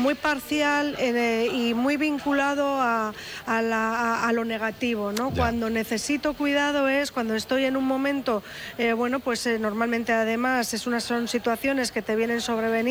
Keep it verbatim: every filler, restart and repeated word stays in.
muy parcial eh, y muy vinculado a, a, la, a, a lo negativo, ¿no? Ya. Cuando necesito cuidado es cuando estoy en un momento, eh, bueno, pues eh, normalmente además es una, son situaciones que te vienen sobrevenidas